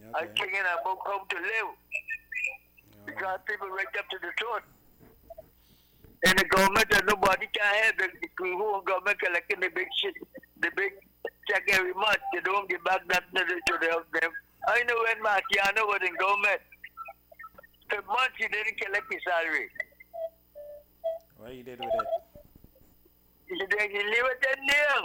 I thinking about how to live. Because people right up to the throat. And the government and nobody can have the who government collecting the big shit, the big check every month. They don't give back nothing to them. I know when Marciano was in government, for months he didn't collect his salary. What you did with it? He leave it in there.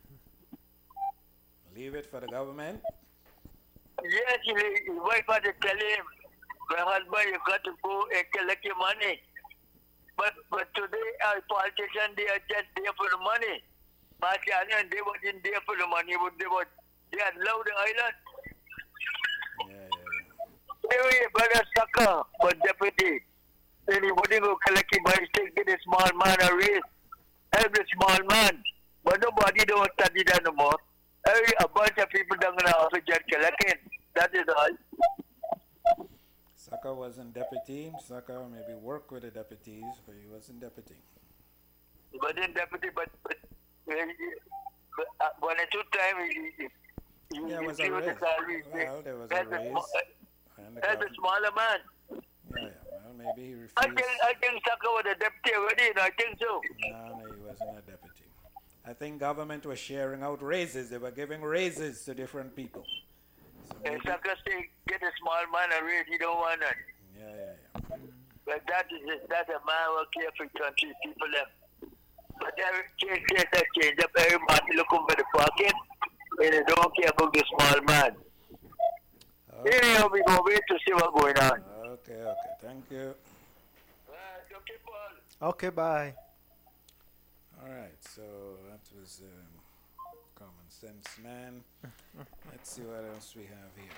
Leave it for the government? Yes, his wife had to tell him, my husband, you got to go and collect your money. But today, our politicians, they are just there for the money. Marciano and they wasn't there for the money, but they had loved the island. Anyway, brother Sucker, but deputy, then he wouldn't go collect him, but he still get a small man a raise. Help the small man. But nobody don't study that no more. A bunch of people don't know how to just collecting. That is all. Saka wasn't deputy. Saka maybe worked with the deputies, but he wasn't deputy. He wasn't deputy, but when at two time he was a raise. Well, there was a raise. As a smaller man. Yeah. Well, maybe he refused. I think Saka was a deputy already, and I think so. No, he wasn't a deputy. I think government was sharing out raises. They were giving raises to different people. So and Saka say, get a small man a raise, he don't want that. Yeah. But that's a man who care for country people. But every change up, every man looking for the pocket, and they don't care about the small man. Okay. Anyhow, we go wait to see what's going on. Okay. Thank you. Okay, Paul. Okay, bye. All right, so that was Common Sense Man. Let's see what else we have here.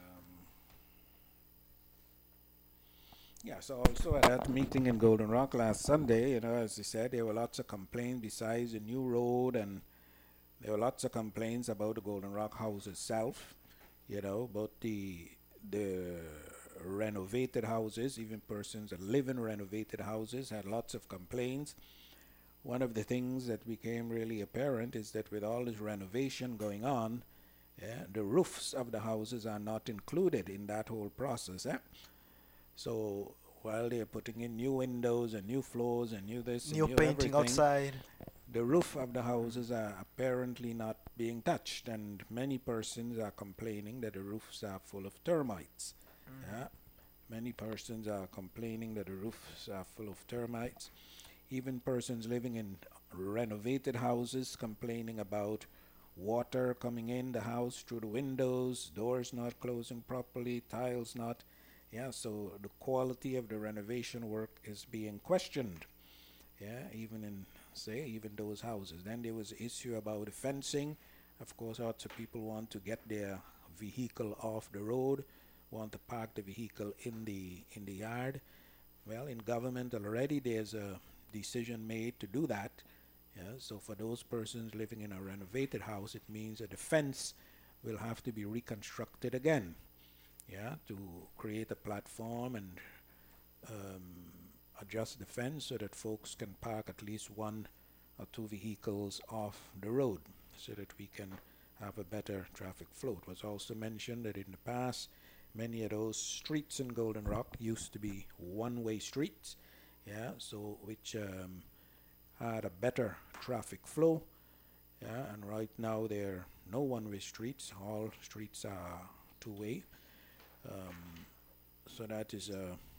So also at that meeting in Golden Rock last Sunday, as you said, there were lots of complaints besides the new road, and there were lots of complaints about the Golden Rock house itself, about the renovated houses. Even persons that live in renovated houses had lots of complaints. One of the things that became really apparent is that with all this renovation going on, the roofs of the houses are not included in that whole process. So while they're putting in new windows and new floors and new this new and new painting outside, the roof of the houses are apparently not being touched, and many persons are complaining that the roofs are full of termites. Many persons are complaining that the roofs are full of termites. Even persons living in renovated houses complaining about water coming in the house through the windows, doors not closing properly, tiles not. So the quality of the renovation work is being questioned. Even those houses. Then there was the issue about the fencing. Of course, lots of people want to get their vehicle off the road, want to park the vehicle in the yard. Well, in government already there's a decision made to do that. So for those persons living in a renovated house, it means that the fence will have to be reconstructed again, to create a platform and adjust the fence so that folks can park at least one or two vehicles off the road so that we can have a better traffic flow. It was also mentioned that in the past, many of those streets in Golden Rock used to be one-way streets, which had a better traffic flow, and right now there are no one-way streets. All streets are two-way. So that is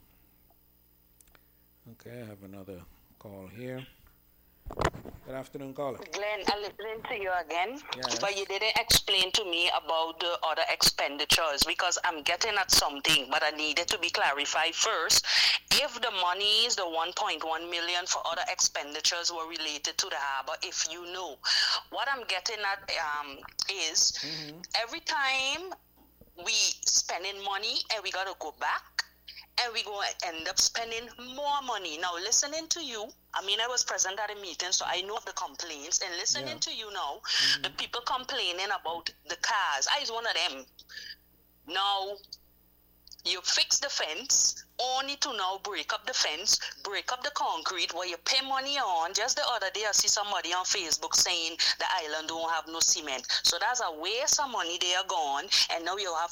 okay. I have another call here. Good afternoon, caller. Glenn, I'm listening to you again, Yes. but you didn't explain to me about the other expenditures, because I'm getting at something, but I needed to be clarified first. If the monies, the 1.1 million for other expenditures were related to the harbor, if you know. What I'm getting at is every time we spending money and we got to go back, and we going to end up spending more money. Now, listening to you, I was present at a meeting, so I know of the complaints. And listening to you now, the people complaining about the cars, I was one of them. Now, you fix the fence, only to now break up the fence, break up the concrete where you pay money on. Just the other day, I see somebody on Facebook saying the island don't have no cement. So that's a waste of money they are gone, and now you have